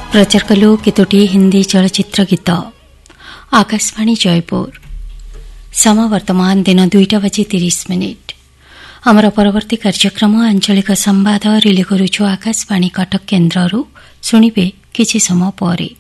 प्रचार कलु केतोटी हिंदी चलचित्र गीत। आकाशवाणी जयपुर समय वर्तमान दिन 2:30 आमर परवर्ती कार्यक्रम आंचलिक संवाद रिले करुछु आकाशवाणी कटक केन्द्ररू शुणिबे किछि समय परे।